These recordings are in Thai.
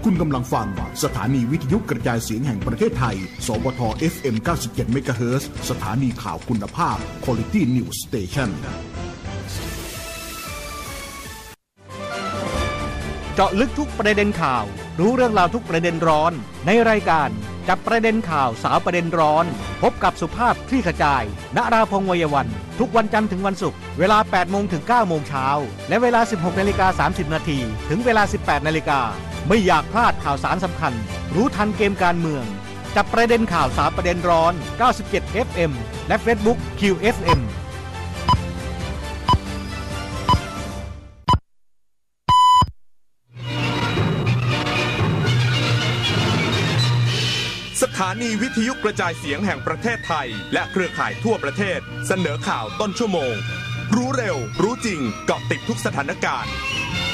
คุณกำลังฟังสถานีวิทยุกระจายเสียงแห่งประเทศไทยสวท FM 97 เมกะเฮิรตซ์สถานีข่าวคุณภาพ Quality News Station เจาะลึกทุกประเด็นข่าวรู้เรื่องราวทุกประเด็นร้อนในรายการจับประเด็นข่าวสาวประเด็นร้อนพบกับสุภาพคลี่ขจายณราพงษ์ วัยวันทุกวันจันทร์ถึงวันศุกร์เวลา 8 โมงถึง 9 โมงเช้าและเวลา 16:30 น.ถึงเวลา 18 นาฬิกาไม่อยากพลาดข่าวสารสำคัญรู้ทันเกมการเมืองจับประเด็นข่าวสาวประเด็นร้อน 97 FM และ Facebook QFM สถานีวิทยุกระจายเสียงแห่งประเทศไทยและเครือข่ายทั่วประเทศเสนอข่าวต้นชั่วโมงรู้เร็วรู้จริงเกาะติดทุกสถานการณ์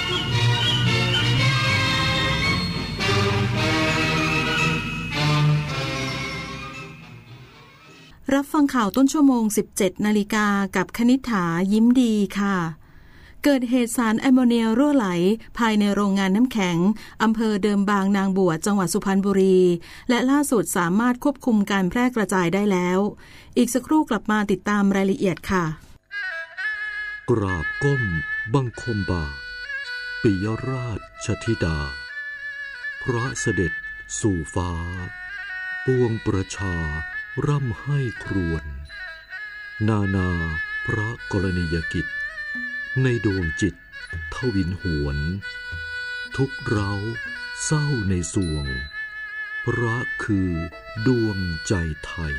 รับฟังข่าวต้นชั่วโมง 17 นาฬิกากับคณิษฐายิ้มดีค่ะเกิดเหตุสารแอมโมเนียรั่วไหลภายในโรงงานน้ำแข็งอำเภอเดิมบางนางบวชจังหวัดสุพรรณบุรีและล่าสุดสามารถควบคุมการแพร่กระจายได้แล้วอีกสักครู่กลับมาติดตามรายละเอียดค่ะกราบก้มบังคมบาทปิยราชธิดาพระเสด็จสู่ฟ้าปวงประชาร่ำให้ครวญนาพระกรณียกิจในดวงจิตทวินหวนทุกเร้าเศร้าในสวงพระคือดวงใจไทย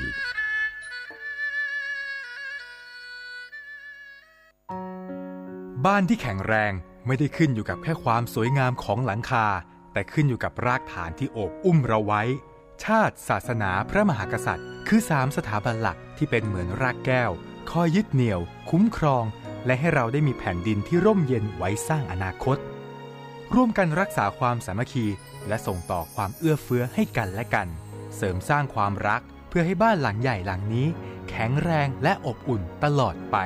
บ้านที่แข็งแรงไม่ได้ขึ้นอยู่กับแค่ความสวยงามของหลังคาแต่ขึ้นอยู่กับรากฐานที่โอบอุ้มเราไว้ชาติศาสนาพระมหากษัตริย์คือ3สถาบันหลักที่เป็นเหมือนรากแก้วคอยยึดเหนี่ยวคุ้มครองและให้เราได้มีแผ่นดินที่ร่มเย็นไว้สร้างอนาคตร่วมกันรักษาความสามัคคีและส่งต่อความเอื้อเฟื้อให้กันและกันเสริมสร้างความรักเพื่อให้บ้านหลังใหญ่หลังนี้แข็งแรงและอบอุ่นตลอดไป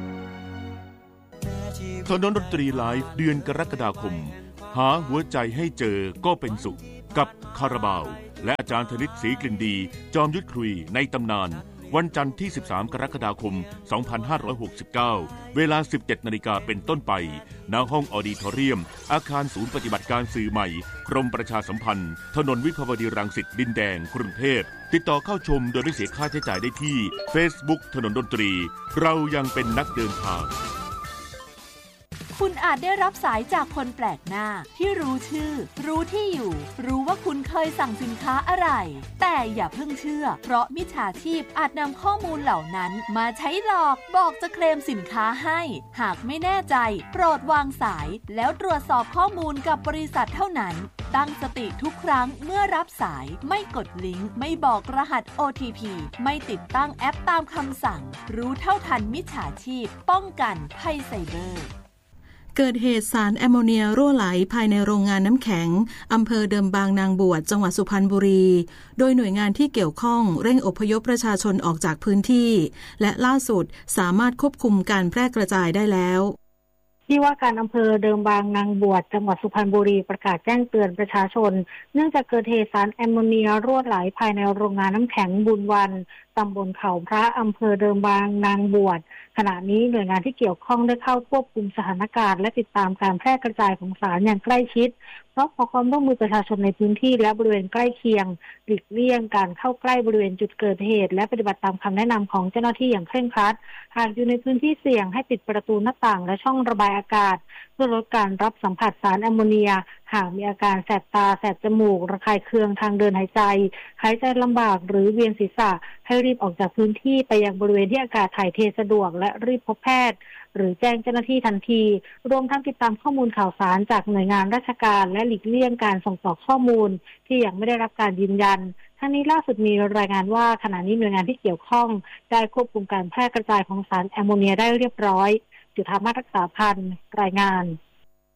ถนนดนตรีไลฟ์เดือนกรกฎาคมหาหัวใจให้เจอก็เป็นสุขกับคาราบาวและอาจารย์ธนิตศรีกลิ่นดีจอมยุทธคุยในตำนานวันจันทร์ที่13กรกฎาคม2569เวลา 17 นาฬิกาเป็นต้นไปณห้องออดิทอเรียมอาคารศูนย์ปฏิบัติการสื่อใหม่กรมประชาสัมพันธ์ถนนวิภาวดีรังสิตดินแดงกรุงเทพติดต่อเข้าชมโดยไม่เสียค่าใช้จ่ายได้ที่ Facebook ถนนดนตรีเรายังเป็นนักเดินทางคุณอาจได้รับสายจากคนแปลกหน้าที่รู้ชื่อรู้ที่อยู่รู้ว่าคุณเคยสั่งสินค้าอะไรแต่อย่าเพิ่งเชื่อเพราะมิจฉาชีพอาจนำข้อมูลเหล่านั้นมาใช้หลอกบอกจะเคลมสินค้าให้หากไม่แน่ใจโปรดวางสายแล้วตรวจสอบข้อมูลกับบริษัทเท่านั้นตั้งสติทุกครั้งเมื่อรับสายไม่กดลิงก์ไม่บอกรหัส OTP ไม่ติดตั้งแอปตามคำสั่งรู้เท่าทันมิจฉาชีพป้องกันภัยไซเบอร์เกิดเหตุสารแอมโมเนียรั่วไหลภายในโรงงานน้ำแข็งอำเภอเดิมบางนางบวชจังหวัดสุพรรณบุรีโดยหน่วยงานที่เกี่ยวข้องเร่งอพยพประชาชนออกจากพื้นที่และล่าสุดสามารถควบคุมการแพร่กระจายได้แล้วที่ว่าการอำเภอเดิมบางนางบวชจังหวัดสุพรรณบุรีประกาศแจ้งเตือนประชาชนเนื่องจากเกิดเหตุสารแอมโมเนียรั่วไหลภายในโรงงานน้ำแข็งบุญวันตำบลเขาพระอำเภอเดิมบางนางบวชขณะนี้หน่วยงานที่เกี่ยวข้องได้เข้าควบคุมสถานการณ์และติดตามการแพร่กระจายของสารอย่างใกล้ชิดเพราะขอความร่วมมือประชาชนในพื้นที่และบริเวณใกล้เคียงหลีกเลี่ยงการเข้าใกล้บริเวณจุดเกิดเหตุและปฏิบัติตามคำแนะนำของเจ้าหน้าที่อย่างเคร่งครัดหากอยู่ในพื้นที่เสี่ยงให้ปิดประตูหน้าต่างและช่องระบายอากาศเพื่อลดการรับสัมผัสสารแอมโมเนียหากมีอาการแสบตาแสบจมูกระคายเคืองทางเดินหายใจลำบากหรือเวียนศีรษะให้รีบออกจากพื้นที่ไปยังบริเวณที่อากาศถ่ายเทสะดวกและรีบพบแพทย์หรือแจ้งเจ้าหน้าที่ทันทีรวมทั้งติดตามข้อมูลข่าวสารจากหน่วยงานราชการและหลีกเลี่ยงการส่งต่อข้อมูลที่ยังไม่ได้รับการยืนยันทั้งนี้ล่าสุดมีรายงานว่าขณะนี้หน่วยงานที่เกี่ยวข้องได้ควบคุมการแพร่กระจายของสารแอมโมเนียได้เรียบร้อยจุฑามาศรักษาพันธ์รายงาน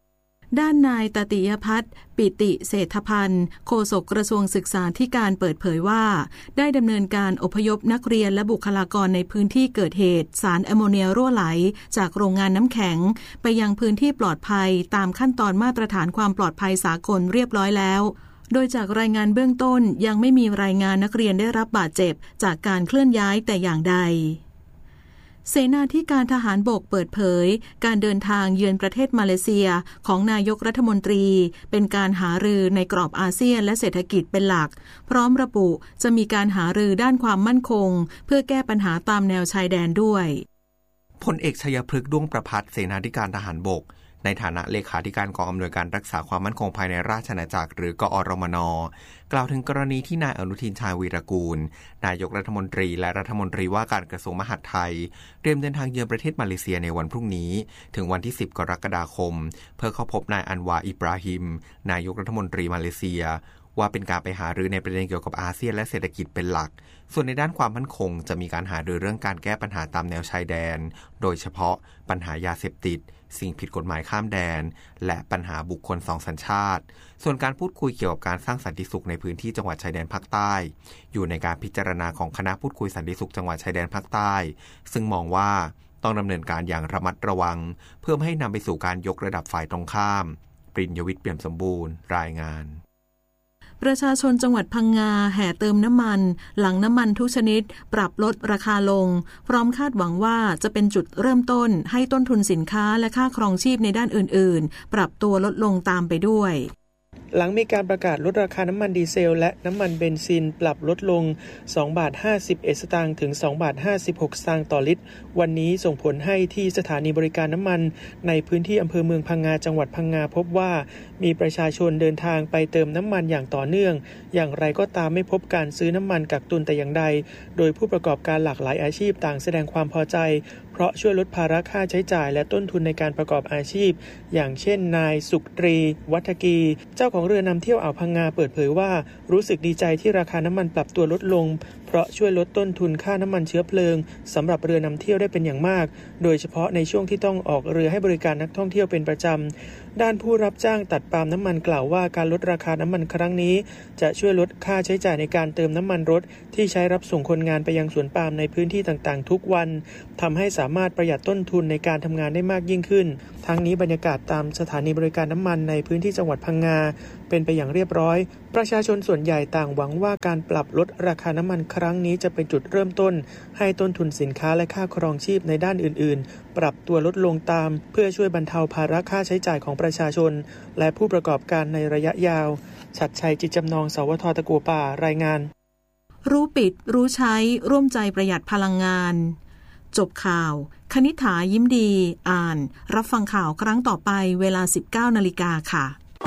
ด้านนายตติยพัฒน์ปิติเศรษฐพันธ์โฆษกกระทรวงศึกษาธิการเปิดเผยว่าได้ดำเนินการอพยพนักเรียนและบุคลากรในพื้นที่เกิดเหตุสารแอมโมเนียรั่วไหลจากโรงงานน้ำแข็งไปยังพื้นที่ปลอดภัยตามขั้นตอนมาตรฐานความปลอดภัยสากลเรียบร้อยแล้วโดยจากรายงานเบื้องต้นยังไม่มีรายงานนักเรียนได้รับบาดเจ็บจากการเคลื่อนย้ายแต่อย่างใดเสนาธิการทหารบกเปิดเผยการเดินทางเยือนประเทศมาเลเซียของนายกรัฐมนตรีเป็นการหารือในกรอบอาเซียนและเศรษฐกิจเป็นหลักพร้อมระบุจะมีการหารือด้านความมั่นคงเพื่อแก้ปัญหาตามแนวชายแดนด้วยพลเอกชัยพฤกษ์ด้วงประภัสเสนาธิการทหารบกในฐานะเลขาธิการกองอำนวยการรักษาความมั่นคงภายในราชอาณาจักรหรือกอรมน.กล่าวถึงกรณีที่นายอนุทินชาญวีรกูลนายกรัฐมนตรีและรัฐมนตรีว่าการกระทรวงมหาดไทยเตรียมเดินทางเยือนประเทศมาเลเซียในวันพรุ่งนี้ถึงวันที่10กรกฎาคมเพื่อเข้าพบนายอันวาอิบราฮิมนายกรัฐมนตรีมาเลเซียว่าเป็นการไปหารือในประเด็นเกี่ยวกับอาเซียนและเศรษฐกิจเป็นหลักส่วนในด้านความมั่นคงจะมีการหารือเรื่องการแก้ปัญหาตามแนวชายแดนโดยเฉพาะปัญหายาเสพติดสิ่งผิดกฎหมายข้ามแดนและปัญหาบุคคลสองสัญชาติส่วนการพูดคุยเกี่ยวกับการสร้างสันติสุขในพื้นที่จังหวัดชายแดนภาคใต้อยู่ในการพิจารณาของคณะพูดคุยสันติสุขจังหวัดชายแดนภาคใต้ซึ่งมองว่าต้องดำเนินการอย่างระมัดระวังเพื่อไม่ให้นำไปสู่การยกระดับฝ่ายตรงข้ามปริญญวิทย์เปี่ยมสมบูรณ์รายงานประชาชนจังหวัดพังงาแห่เติมน้ำมันหลังน้ำมันทุกชนิดปรับลดราคาลงพร้อมคาดหวังว่าจะเป็นจุดเริ่มต้นให้ต้นทุนสินค้าและค่าครองชีพในด้านอื่นๆปรับตัวลดลงตามไปด้วยหลังมีการประกาศลดราคาน้ำมันดีเซลและน้ำมันเบนซินปรับลดลง2.51 บาทถึง2.56 บาทต่อลิตรวันนี้ส่งผลให้ที่สถานีบริการน้ำมันในพื้นที่อำเภอเมืองพังงาจังหวัดพังงาพบว่ามีประชาชนเดินทางไปเติมน้ำมันอย่างต่อเนื่องอย่างไรก็ตามไม่พบการซื้อน้ำมันกักตุนแต่อย่างใดโดยผู้ประกอบการหลากหลายอาชีพต่างแสดงความพอใจเพราะช่วยลดภาระค่าใช้จ่ายและต้นทุนในการประกอบอาชีพอย่างเช่นนายสุขตรีวัฒกีเจ้าของเรือนำเที่ยวอ่าวพังงาเปิดเผยว่ารู้สึกดีใจที่ราคาน้ำมันปรับตัวลดลงเพราะช่วยลดต้นทุนค่าน้ำมันเชื้อเพลิงสำหรับเรือนำเที่ยวได้เป็นอย่างมากโดยเฉพาะในช่วงที่ต้องออกเรือให้บริการนักท่องเที่ยวเป็นประจำด้านผู้รับจ้างตัดปาล์มน้ำมันกล่าวว่าการลดราคาน้ำมันครั้งนี้จะช่วยลดค่าใช้จ่ายในการเติมน้ำมันรถที่ใช้รับส่งคนงานไปยังสวนปาล์มในพื้นที่ต่างๆทุกวันทำให้สามารถประหยัดต้นทุนในการทำงานได้มากยิ่งขึ้นทั้งนี้บรรยากาศตามสถานีบริการน้ำมันในพื้นที่จังหวัดพังงาเป็นไปอย่างเรียบร้อยประชาชนส่วนใหญ่ต่างหวังว่าการปรับลดราคาน้ำมันครั้งนี้จะเป็นจุดเริ่มต้นให้ต้นทุนสินค้าและค่าครองชีพในด้านอื่นๆปรับตัวลดลงตามเพื่อช่วยบรรเทาภาระค่าใช้จ่ายของประชาชนและผู้ประกอบการในระยะยาวชัดชัยจิตจำนองสวทตะกัวป่ารายงานรู้ปิดรู้ใช้ร่วมใจประหยัดพลังงานจบข่าวคณิษฐายิ้มดีอ่านรับฟังข่าวครั้งต่อไปเวลา 19:00 น.ค่ะ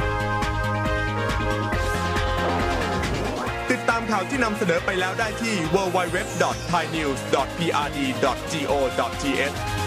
ติดตามข่าวที่นำเสนอไปแล้วได้ที่ www.thainews.prd.go.th